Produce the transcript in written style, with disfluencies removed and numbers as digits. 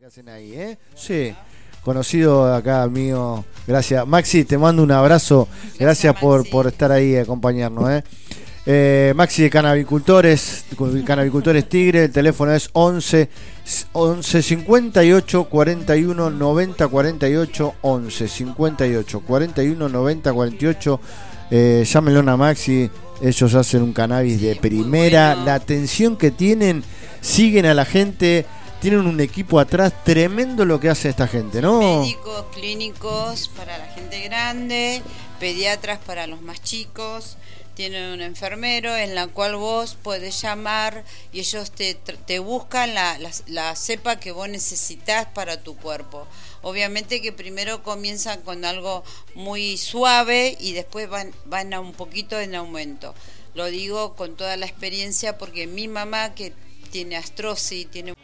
hacen ahí, ¿eh? Sí, conocido acá mío. Gracias. Maxi, te mando un abrazo. Gracias por estar ahí y acompañarnos, ¿eh? Maxi de Canavicultores Tigre, el teléfono es 11 58 41 90 48, 11 58 41 90 48. Llámenlo a Maxi, ellos hacen un cannabis de primera. La atención que tienen, siguen a la gente, tienen un equipo atrás tremendo lo que hace esta gente, ¿no? Médicos, clínicos para la gente grande, pediatras para los más chicos. Tienen un enfermero en la cual vos podés llamar y ellos te buscan la cepa que vos necesitas para tu cuerpo. Obviamente que primero comienzan con algo muy suave y después van a un poquito en aumento. Lo digo con toda la experiencia porque mi mamá, que tiene artrosis, tiene